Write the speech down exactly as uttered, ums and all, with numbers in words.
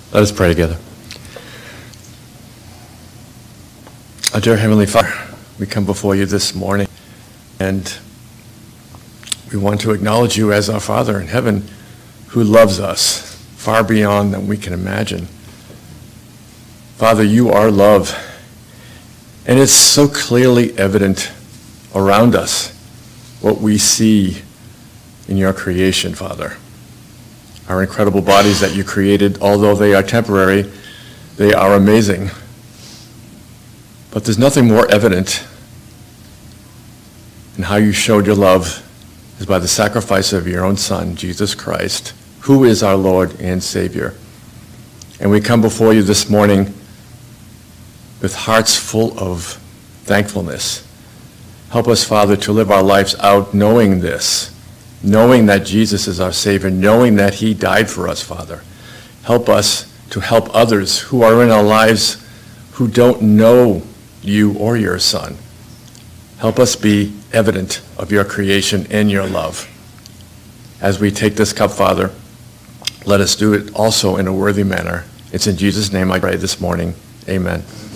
Let us pray together. Our dear Heavenly Father, we come before you this morning, and we want to acknowledge you as our Father in heaven who loves us far beyond than we can imagine. Father, you are love, and it's so clearly evident around us what we see in your creation, Father. Our incredible bodies that you created, although they are temporary, they are amazing. But there's nothing more evident in how you showed your love is by the sacrifice of your own Son, Jesus Christ, who is our Lord and Savior. And we come before you this morning with hearts full of thankfulness. Help us, Father, to live our lives out knowing this, knowing that Jesus is our Savior, knowing that he died for us, Father. Help us to help others who are in our lives who don't know you or your Son. Help us be evident of your creation and your love. As we take this cup, Father, let us do it also in a worthy manner. It's in Jesus' name I pray this morning. Amen.